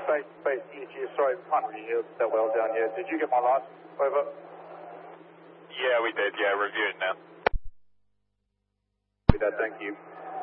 Space EG, sorry, we can't really hear that well down here. Did you get my last? Over. Yeah, we did. Yeah, review it now. With that, thank you.